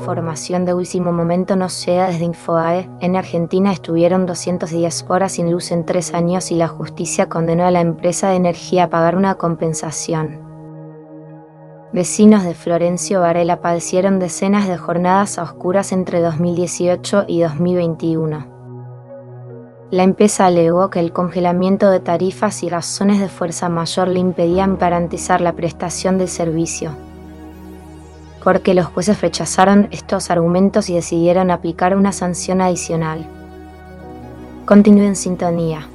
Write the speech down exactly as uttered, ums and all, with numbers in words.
información de último momento nos llega desde Infobae, en Argentina estuvieron doscientas diez horas sin luz en tres años y la justicia condenó a la empresa de energía a pagar una compensación. Vecinos de Florencio Varela padecieron decenas de jornadas a oscuras entre dos mil dieciocho y dos mil veintiuno. La empresa alegó que el congelamiento de tarifas y razones de fuerza mayor le impedían garantizar la prestación del servicio, porque los jueces rechazaron estos argumentos y decidieron aplicar una sanción adicional. Continúe en sintonía.